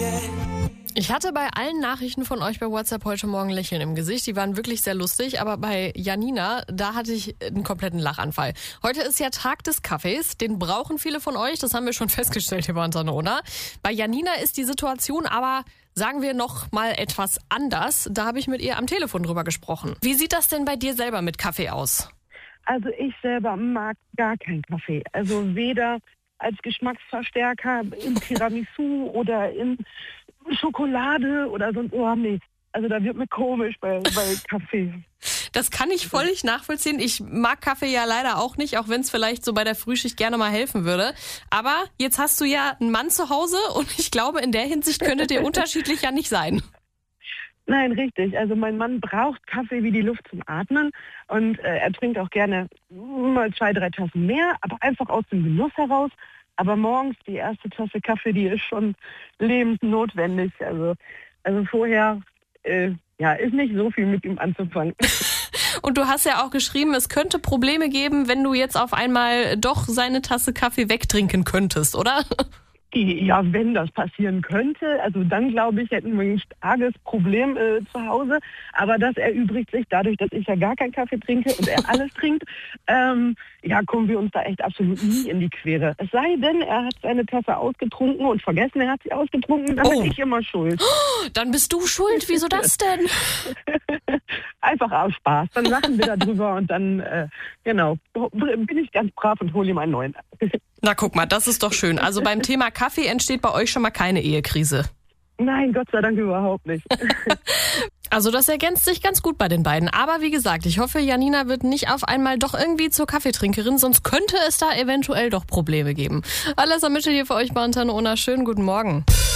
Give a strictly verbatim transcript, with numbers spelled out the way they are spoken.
Ich hatte bei allen Nachrichten von euch bei WhatsApp heute Morgen Lächeln im Gesicht. Die waren wirklich sehr lustig, aber bei Janina, da hatte ich einen kompletten Lachanfall. Heute ist ja Tag des Kaffees, den brauchen viele von euch, das haben wir schon festgestellt hier bei Antenne Unna. Bei Janina ist die Situation aber, sagen wir, noch mal etwas anders. Da habe ich mit ihr am Telefon drüber gesprochen. Wie sieht das denn bei dir selber mit Kaffee aus? Also ich selber mag gar keinen Kaffee. Also weder als Geschmacksverstärker im Tiramisu oder in Schokolade oder sonst, oh nee. Also da wird mir komisch bei, bei Kaffee. Das kann ich völlig nachvollziehen. Ich mag Kaffee ja leider auch nicht, auch wenn es vielleicht so bei der Frühschicht gerne mal helfen würde. Aber jetzt hast du ja einen Mann zu Hause und ich glaube, in der Hinsicht könnte dir unterschiedlich ja nicht sein. Nein, richtig. Also mein Mann braucht Kaffee wie die Luft zum Atmen und äh, er trinkt auch gerne mal zwei, drei Tassen mehr, aber einfach aus dem Genuss heraus. Aber morgens die erste Tasse Kaffee, die ist schon lebensnotwendig. Also, also vorher äh, ja, ist nicht so viel mit ihm anzufangen. Und du hast ja auch geschrieben, es könnte Probleme geben, wenn du jetzt auf einmal doch seine Tasse Kaffee wegtrinken könntest, oder? Ja, wenn das passieren könnte, also dann glaube ich, hätten wir ein starkes Problem äh, zu Hause. Aber das erübrigt sich dadurch, dass ich ja gar keinen Kaffee trinke und er alles trinkt. Ähm, ja, kommen wir uns da echt absolut nie in die Quere. Es sei denn, er hat seine Tasse ausgetrunken und vergessen, er hat sie ausgetrunken, dann oh. bin ich immer schuld. Oh, dann bist du schuld, wieso das denn? Einfach aus Spaß. Dann lachen wir darüber und dann, äh, genau, bin ich ganz brav und hole ihm einen neuen. Na guck mal, das ist doch schön. Also beim Thema Kaffee entsteht bei euch schon mal keine Ehekrise. Nein, Gott sei Dank überhaupt nicht. Also das ergänzt sich ganz gut bei den beiden. Aber wie gesagt, ich hoffe, Janina wird nicht auf einmal doch irgendwie zur Kaffeetrinkerin, sonst könnte es da eventuell doch Probleme geben. Alles am Mittel hier für euch bei Antenne Unna. Schönen guten Morgen.